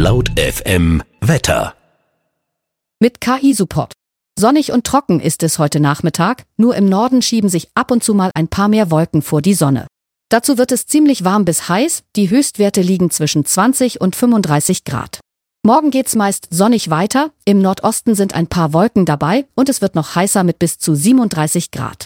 Laut FM Wetter. Mit KI-Support. Sonnig und trocken ist es heute Nachmittag, nur im Norden schieben sich ab und zu mal ein paar mehr Wolken vor die Sonne. Dazu wird es ziemlich warm bis heiß, die Höchstwerte liegen zwischen 20 und 35 Grad. Morgen geht's meist sonnig weiter, im Nordosten sind ein paar Wolken dabei und es wird noch heißer mit bis zu 37 Grad.